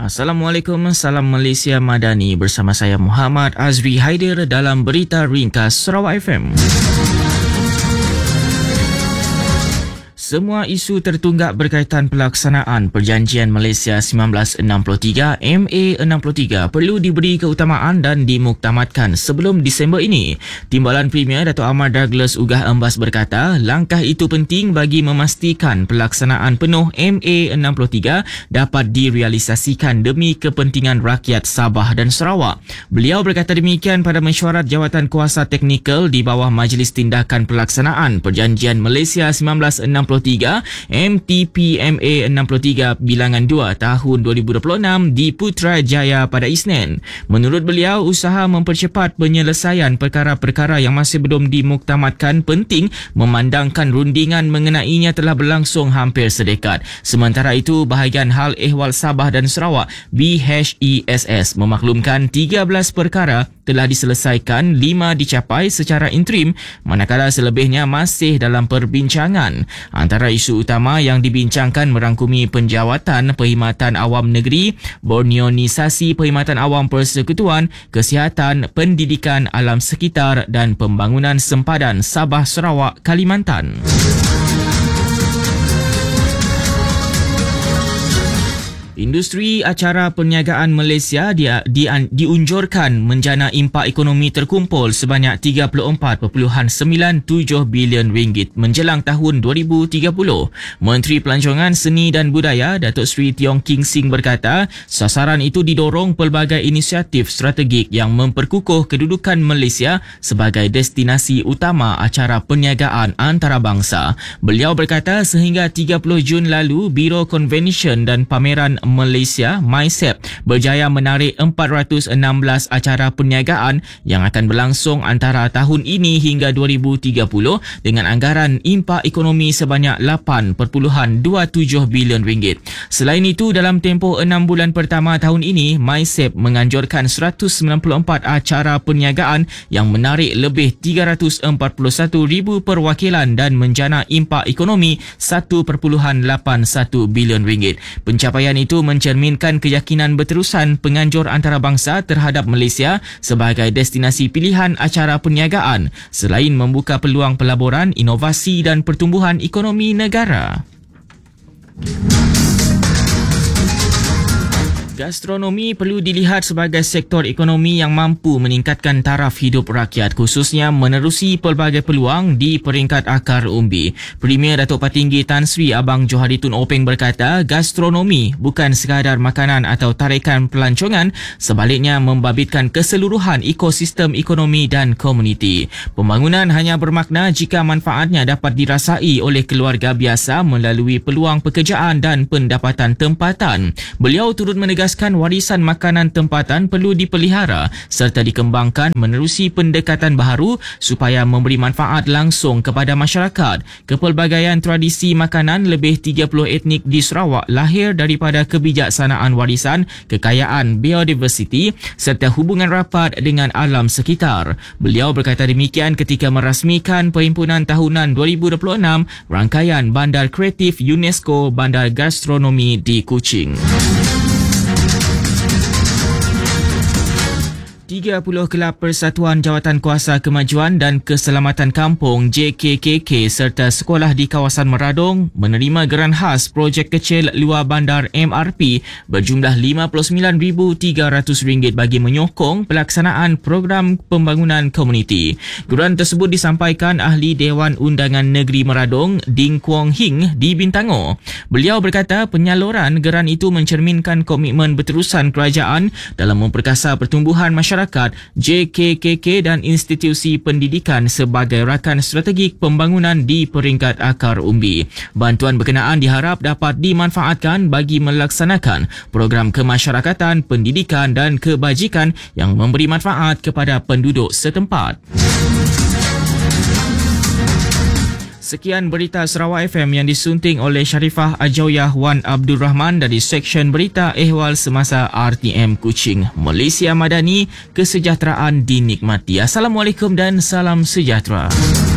Assalamualaikum, salam Malaysia Madani. Bersama saya Muhammad Azri Haidir dalam Berita Ringkas Sarawak FM. Semua isu tertunggak berkaitan pelaksanaan Perjanjian Malaysia 1963 MA63 perlu diberi keutamaan dan dimuktamadkan sebelum Disember ini. Timbalan Premier Dato' Amar Douglas Ugah Embas berkata, langkah itu penting bagi memastikan pelaksanaan penuh MA63 dapat direalisasikan demi kepentingan rakyat Sabah dan Sarawak. Beliau berkata demikian pada mesyuarat Jawatan Kuasa Teknikal di bawah Majlis Tindakan Pelaksanaan Perjanjian Malaysia 1963 MTPMA 63 bilangan 2 tahun 2026 di Putrajaya pada Isnin. Menurut beliau, usaha mempercepat penyelesaian perkara-perkara yang masih belum dimuktamadkan penting memandangkan rundingan mengenainya telah berlangsung hampir sedekat. Sementara itu, bahagian hal ehwal Sabah dan Sarawak BHESS memaklumkan 13 perkara telah diselesaikan, 5 dicapai secara interim, manakala selebihnya masih dalam perbincangan. Antara isu utama yang dibincangkan merangkumi penjawatan perkhidmatan awam negeri, bornionisasi perkhidmatan awam persekutuan, kesihatan, pendidikan, alam sekitar dan pembangunan sempadan Sabah Sarawak Kalimantan. Industri acara perniagaan Malaysia diunjurkan menjana impak ekonomi terkumpul sebanyak 34.97 bilion ringgit menjelang tahun 2030. Menteri Pelancongan Seni dan Budaya Datuk Seri Tiong King Sing berkata, sasaran itu didorong pelbagai inisiatif strategik yang memperkukuh kedudukan Malaysia sebagai destinasi utama acara perniagaan antarabangsa. Beliau berkata sehingga 30 Jun lalu, Biro Convention dan Pameran Malaysia MySep berjaya menarik 416 acara perniagaan yang akan berlangsung antara tahun ini hingga 2030 dengan anggaran impak ekonomi sebanyak 8.27 bilion ringgit. Selain itu, dalam tempoh 6 bulan pertama tahun ini, MySep menganjurkan 194 acara perniagaan yang menarik lebih 341,000 perwakilan dan menjana impak ekonomi 1.81 bilion ringgit. Pencapaian itu mencerminkan keyakinan berterusan penganjur antarabangsa terhadap Malaysia sebagai destinasi pilihan acara perniagaan selain membuka peluang pelaburan, inovasi dan pertumbuhan ekonomi negara. Gastronomi perlu dilihat sebagai sektor ekonomi yang mampu meningkatkan taraf hidup rakyat, khususnya menerusi pelbagai peluang di peringkat akar umbi. Premier Datuk Patinggi Tan Sri Abang Johari Tun Openg berkata, gastronomi bukan sekadar makanan atau tarikan pelancongan, sebaliknya membabitkan keseluruhan ekosistem ekonomi dan komuniti. Pembangunan hanya bermakna jika manfaatnya dapat dirasai oleh keluarga biasa melalui peluang pekerjaan dan pendapatan tempatan. Beliau turut menegaskan warisan makanan tempatan perlu dipelihara serta dikembangkan menerusi pendekatan baharu supaya memberi manfaat langsung kepada masyarakat. Kepelbagaian tradisi makanan lebih 30 etnik di Sarawak lahir daripada kebijaksanaan warisan, kekayaan biodiversiti serta hubungan rapat dengan alam sekitar. Beliau berkata demikian ketika merasmikan Perhimpunan Tahunan 2026 rangkaian Bandar Kreatif UNESCO Bandar Gastronomi di Kuching. 30 kelab Persatuan Jawatan Kuasa Kemajuan dan Keselamatan Kampung JKKK serta sekolah di kawasan Meradong menerima geran khas projek kecil luar bandar MRP berjumlah RM59,300 bagi menyokong pelaksanaan program pembangunan komuniti. Geran tersebut disampaikan Ahli Dewan Undangan Negeri Meradong Ding Kuong Hing di Bintango. Beliau berkata penyaluran geran itu mencerminkan komitmen berterusan kerajaan dalam memperkasa pertumbuhan masyarakat, JKKK dan institusi pendidikan sebagai rakan strategik pembangunan di peringkat akar umbi. Bantuan berkenaan diharap dapat dimanfaatkan bagi melaksanakan program kemasyarakatan, pendidikan dan kebajikan yang memberi manfaat kepada penduduk setempat. Sekian berita Sarawak FM yang disunting oleh Sharifah Ajawyah Wan Abdul Rahman dari Seksyen Berita Ehwal Semasa RTM Kuching. Malaysia Madani, kesejahteraan dinikmati. Assalamualaikum dan salam sejahtera.